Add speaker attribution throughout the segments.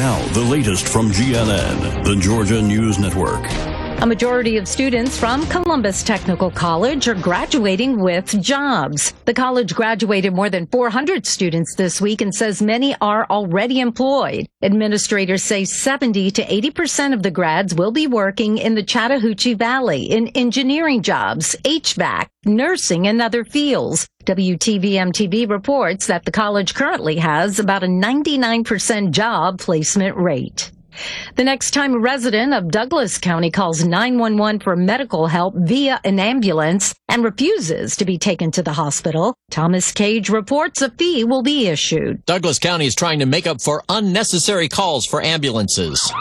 Speaker 1: Now, the latest from GNN, the Georgia News Network.
Speaker 2: A majority of students from Columbus Technical College are graduating with jobs. The college graduated more than 400 students this week and says many are already employed. Administrators say 70 to 80% of the grads will be working in the Chattahoochee Valley in engineering jobs, HVAC, nursing, and other fields. WTVM-TV reports that the college currently has about a 99% job placement rate. The next time a resident of Douglas County calls 911 for medical help via an ambulance and refuses to be taken to the hospital, Thomas Cage reports a fee will be issued.
Speaker 3: Douglas County is trying to make up for unnecessary calls for ambulances.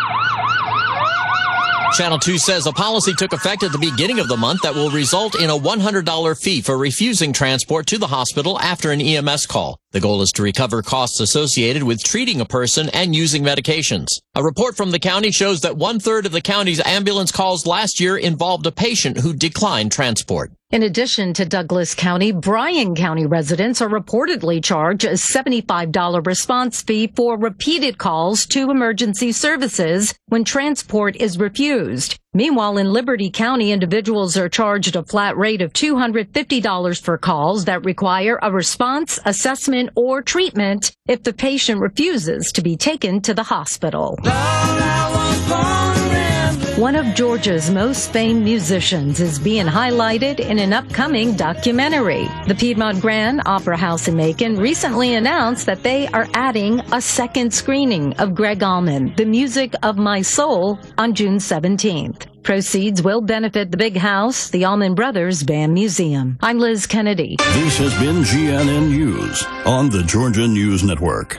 Speaker 3: Channel 2 says a policy took effect at the beginning of the month that will result in a $100 fee for refusing transport to the hospital after an EMS call. The goal is to recover costs associated with treating a person and using medications. A report from the county shows that 1/3 of the county's ambulance calls last year involved a patient who declined transport.
Speaker 2: In addition to Douglas County, Bryan County residents are reportedly charged a $75 response fee for repeated calls to emergency services when transport is refused. Meanwhile, in Liberty County, individuals are charged a flat rate of $250 for calls that require a response, assessment, or treatment if the patient refuses to be taken to the hospital. One of Georgia's most famed musicians is being highlighted in an upcoming documentary. The Piedmont Grand Opera House in Macon recently announced that they are adding a second screening of Greg Allman, The Music of My Soul, on June 17th. Proceeds will benefit the Big House, the Allman Brothers Band Museum. I'm Liz Kennedy.
Speaker 1: This has been GNN News on the Georgia News Network.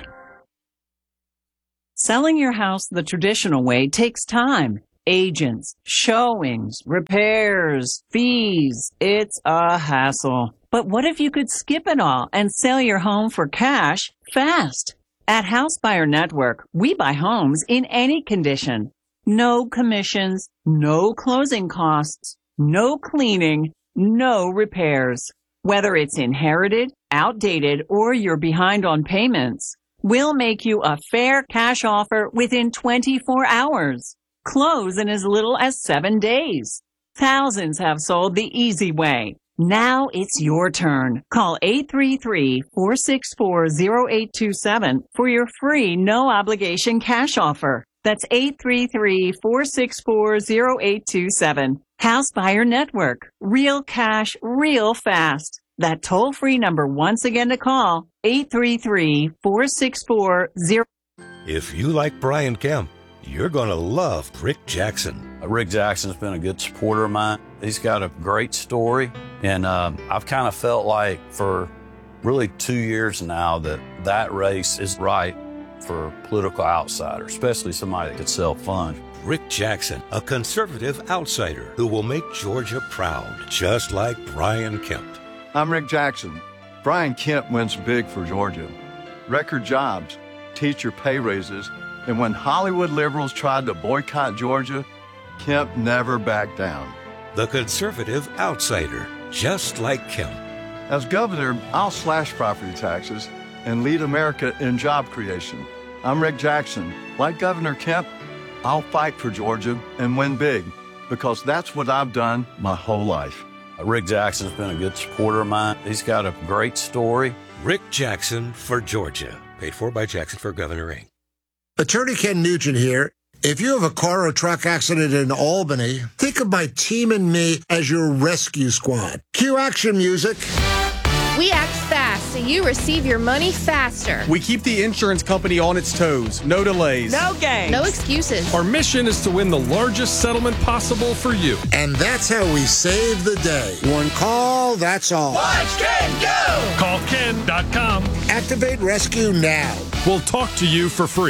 Speaker 4: Selling your house the traditional way takes time. Agents, showings, repairs, fees. It's a hassle. But what if you could skip it all and sell your home for cash fast? At House Buyer Network, we buy homes in any condition. No commissions, no closing costs, no cleaning, no repairs. Whether it's inherited, outdated, or you're behind on payments, we'll make you a fair cash offer within 24 hours. Close in as little as 7 days. Thousands have sold the easy way. Now it's your turn. Call 833-464-0827 for your free no-obligation cash offer. That's 833-464-0827. House Buyer Network. Real cash, real fast. That toll-free number once again to call, 833-464-0827.
Speaker 5: If you like Brian Kemp, you're going to love Rick Jackson.
Speaker 6: Rick Jackson's been a good supporter of mine. He's got a great story, and I've kind of felt like for really 2 years now that race is right for political outsiders, especially somebody that could sell funds.
Speaker 5: Rick Jackson, a conservative outsider who will make Georgia proud, just like Brian Kemp.
Speaker 7: I'm Rick Jackson. Brian Kemp wins big for Georgia. Record jobs, teacher pay raises, and when Hollywood liberals tried to boycott Georgia, Kemp never backed down.
Speaker 5: The conservative outsider, just like Kemp.
Speaker 7: As governor, I'll slash property taxes and lead America in job creation. I'm Rick Jackson. Like Governor Kemp, I'll fight for Georgia and win big, because that's what I've done my whole life.
Speaker 6: Rick Jackson's been a good supporter of mine. He's got a great story.
Speaker 5: Rick Jackson for Georgia. Paid for by Jackson for Governor Inc.
Speaker 8: Attorney Ken Nugent here. If you have a car or truck accident in Albany, think of my team and me as your rescue squad. Cue action music.
Speaker 9: We act fast so you receive your money faster.
Speaker 10: We keep the insurance company on its toes. No delays.
Speaker 4: No games.
Speaker 9: No excuses.
Speaker 10: Our mission is to win the largest settlement possible for you.
Speaker 8: And that's how we save the day. One call, that's all.
Speaker 11: Watch Ken go!
Speaker 10: Call Ken.com.
Speaker 8: Activate rescue now.
Speaker 10: We'll talk to you for free.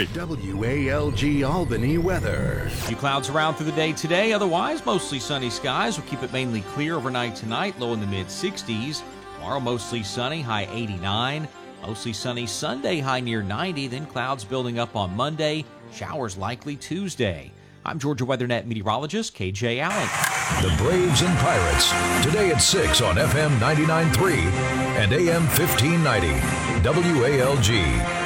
Speaker 12: WALG Albany weather.
Speaker 13: Few clouds around through the day today. Otherwise, mostly sunny skies. We'll keep it mainly clear overnight tonight. Low in the mid-60s. Tomorrow, mostly sunny, high 89. Mostly sunny Sunday, high near 90. Then clouds building up on Monday. Showers likely Tuesday. I'm Georgia WeatherNet meteorologist KJ Allen.
Speaker 12: The Braves and Pirates, today at 6 on FM 99.3 and AM 1590. WALG.